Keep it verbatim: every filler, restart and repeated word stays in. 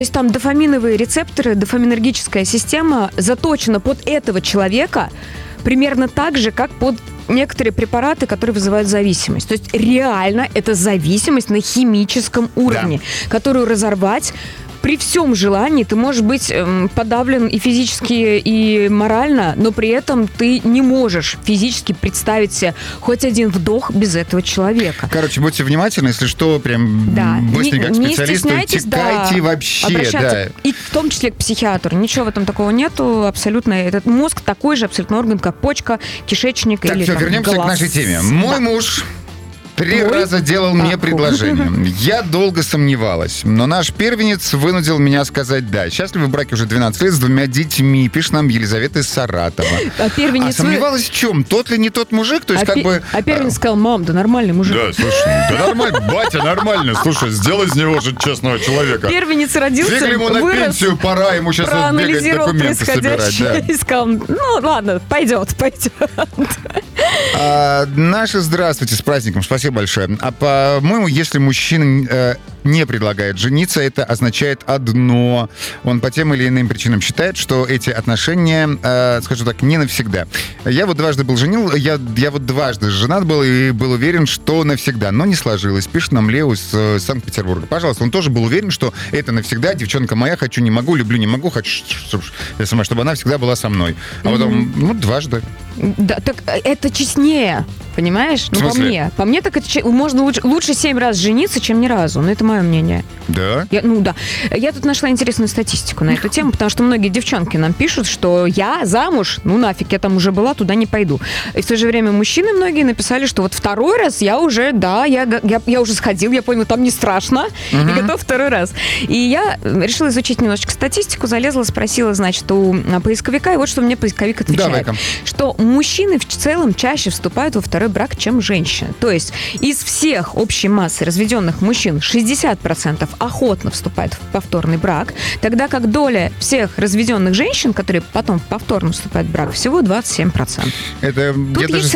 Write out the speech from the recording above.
есть там дофаминовые рецепторы, дофаминергическая система заточена под этого человека примерно так же, как под некоторые препараты, которые вызывают зависимость. То есть реально это зависимость на химическом уровне, да. которую разорвать при всем желании ты можешь быть эм, подавлен и физически, и морально, но при этом ты не можешь физически представить себе хоть один вдох без этого человека. Короче, будьте внимательны, если что, прям да. быстренько к специалисту, текайте да, вообще. Да. И в том числе к психиатру. Ничего в этом такого нету абсолютно. Этот мозг такой же абсолютно орган, как почка, кишечник так, или все, там, вернемся глаз. к нашей теме. Мой да. муж... Три Ой. раза делал мне предложение. Я долго сомневалась, но наш первенец вынудил меня сказать «да». Счастливы в браке уже двенадцать лет с двумя детьми, пишет нам Елизавета из Саратова. А, первенец а сомневалась в чем? Тот ли не тот мужик? То есть а как пе- бы... А первенец сказал: мам, да нормальный мужик. Да, слушай, да нормально, батя нормально. Слушай, сделай из него же честного человека. Первенец родился, Фиг ли ему на вырос, пенсию пора, ему сейчас бегать документы собирать. Да. И сказал: ну ладно, пойдет, пойдет. А, наше здравствуйте, с праздником, спасибо большое. А по-моему, если мужчина э, не предлагает жениться, это означает одно. Он по тем или иным причинам считает, что эти отношения, э, скажу так, не навсегда. Я вот дважды был женил, я, я вот дважды женат был и был уверен, что навсегда, но не сложилось. Пишет нам Лео из э, Санкт-Петербурга. Пожалуйста, он тоже был уверен, что это навсегда, девчонка моя, хочу, не могу, люблю, не могу, хочу, чтобы она всегда была со мной. А mm-hmm. потом, ну, дважды. Да, так это честнее, понимаешь? Ну, по мне. По мне, так это можно лучше, лучше семь раз жениться, чем ни разу. Ну, это мое мнение. Да? Я, ну, да. Я тут нашла интересную статистику на эту тему, потому что многие девчонки нам пишут, что я замуж, ну, нафиг, я там уже была, туда не пойду. И в то же время мужчины многие написали, что вот второй раз я уже, да, я, я, я уже сходил, я понял, там не страшно, uh-huh. и готов второй раз. И я решила изучить немножечко статистику, залезла, спросила, значит, у поисковика, и вот что мне поисковик отвечает. Давай-ка. Что мужчины в целом чаще вступают во второй брак, чем женщины. То есть из всех общей массы разведенных мужчин шестьдесят процентов охотно вступают в повторный брак, тогда как доля всех разведенных женщин, которые потом повторно вступают в брак, всего двадцать семь процентов. Это Тут где-то же